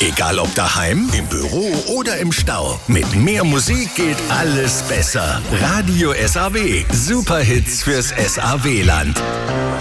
Egal ob daheim, im Büro oder im Stau. Mit mehr Musik geht alles besser. Radio SAW. Superhits fürs SAW-Land.